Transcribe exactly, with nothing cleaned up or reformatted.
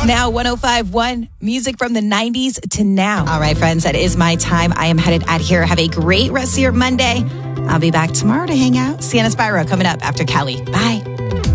Now, one oh five point one, music from the nineties to now. All right, friends, that is my time. I am headed out here. Have a great rest of your Monday. I'll be back tomorrow to hang out. Sienna Spyro coming up after Kelly. Bye.